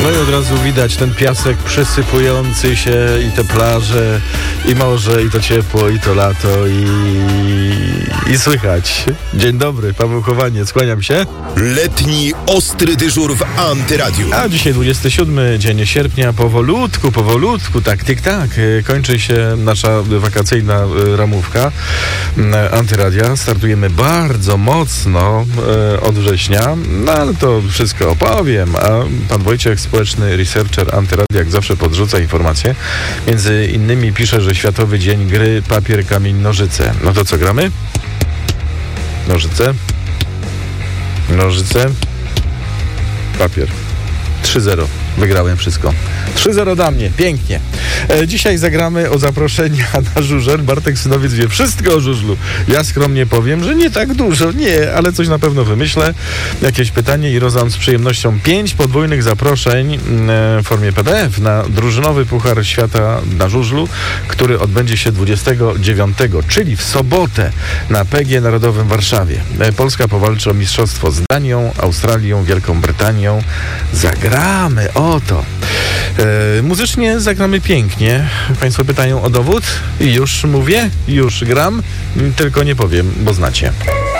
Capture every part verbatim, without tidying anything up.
No i od razu widać ten piasek przesypujący się i te plaże, i morze, i to ciepło, i to lato, i, i słychać. Dzień dobry, Paweł Chowaniec, kłaniam się. Letni ostry dyżur w Antyradiu. A dzisiaj dwudziestego siódmego dzień sierpnia, powolutku, powolutku, tak, tik, tak, kończy się nasza wakacyjna ramówka Antyradia. Startujemy bardzo mocno od września, no ale to wszystko opowiem, a pan Wojciech, społeczny researcher Antyradia, jak zawsze podrzuca informacje. Między innymi pisze, że Światowy Dzień Gry Papier, Kamień, Nożyce. No to co, gramy? Nożyce. Nożyce. Papier. trzy zero. Wygrałem wszystko. trzy zero dla mnie. Pięknie. E, dzisiaj zagramy o zaproszenia na żużel. Bartek Synowiec wie wszystko o żużlu. Ja skromnie powiem, że nie tak dużo. Nie, ale coś na pewno wymyślę. Jakieś pytanie i rozdam z przyjemnością pięć podwójnych zaproszeń e, w formie P D F na drużynowy Puchar Świata na żużlu, który odbędzie się dwudziestego dziewiątego, czyli w sobotę na P G Narodowym w Warszawie. E, Polska powalczy o mistrzostwo z Danią, Australią, Wielką Brytanią. Zagramy. Oto. E, muzycznie zagramy pięknie. Państwo pytają o dowód? I już mówię, już gram, tylko nie powiem, bo znacie.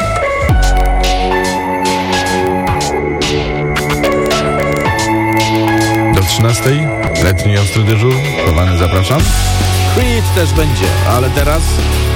Do trzynastej letni ostry dyżur. Chowany, zapraszam. Creed też będzie, ale teraz